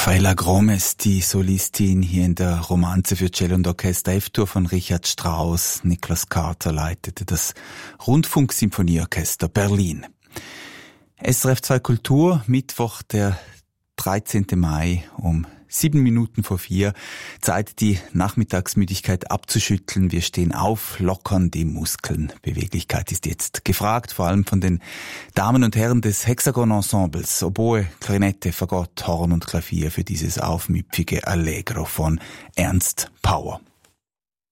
Rafaela Gromes, die Solistin hier in der Romanze für Cello und Orchester F-Dur von Richard Strauss. Niklas Carter leitete das Rundfunksymphonieorchester Berlin. SRF 2 Kultur, Mittwoch, der 13. Mai um 4:07. Zeit, die Nachmittagsmüdigkeit abzuschütteln. Wir stehen auf, lockern die Muskeln. Beweglichkeit ist jetzt gefragt, vor allem von den Damen und Herren des Hexagon-Ensembles. Oboe, Klarinette, Fagott, Horn und Klavier für dieses aufmüpfige Allegro von Ernst Pauer.